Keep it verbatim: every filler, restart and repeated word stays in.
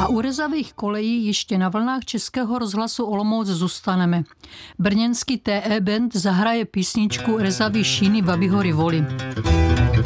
A u rezavých kolejí ještě na vlnách Českého rozhlasu Olomouc zůstaneme. Brněnský T E Band zahraje písničku Rezavý šíny Babiho Rivoli.